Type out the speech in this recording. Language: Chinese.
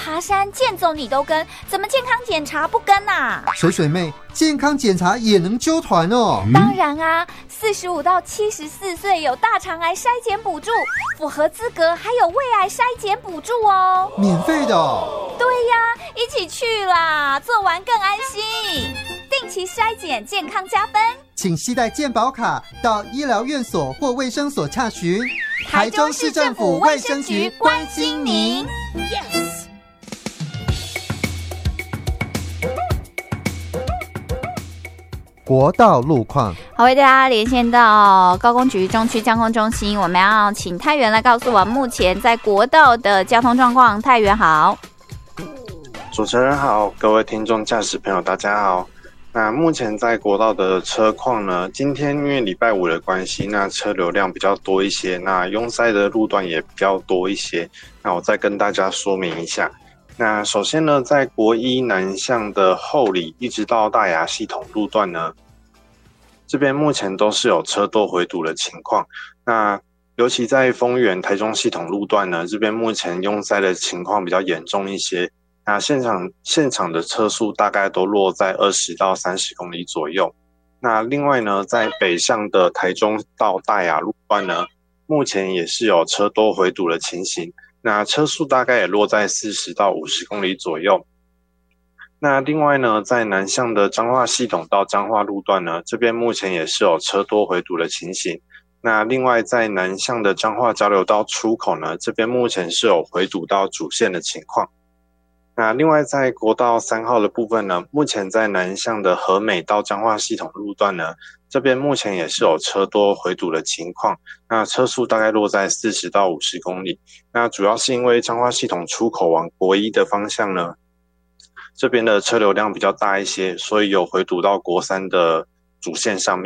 爬山、健走你都跟，怎么健康检查不跟啊？ 水水妹，健康检查也能揪团哦？ 当然啊，45到74岁有大肠癌筛检补助，符合资格还有胃癌筛检补助哦， 免费的哦？ 对呀，一起去啦，做完更安心。定期筛检，健康加分。 请携带健保卡到医疗院所或卫生所洽询。 台中市政府卫生局关心您。Yes。 国道路况， 好，为大家连线到高工局中区交通中心，我们要请泰源来告诉我目前在国道的交通状况。泰源好。 主持人好，各位听众驾驶朋友大家好。那目前在国道的车况呢，今天因为礼拜五的关系，那车流量比较多一些，那拥塞的路段也比较多一些。那我再跟大家说明一下。那首先呢，在国一南向的后里一直到大雅系统路段呢，这边目前都是有车多回堵的情况。那尤其在丰原台中系统路段呢，这边目前拥塞的情况比较严重一些。那现场的车速大概都落在20到30公里左右。那另外呢，在北向的台中到大雅路段呢，目前也是有车多回堵的情形。那车速大概也落在40到50公里左右。那另外呢，在南向的彰化系统到彰化路段呢，这边目前也是有车多回堵的情形。那另外在南向的彰化交流道出口呢，这边目前是有回堵到主线的情况。那另外在国道3号的部分呢，目前在南向的和美到彰化系统路段呢，这边目前也是有车多回堵的情况。那车速大概落在40到50公里。那主要是因为彰化系统出口往国一的方向呢，这边的车流量比较大一些，所以有回堵到国三的主线上面。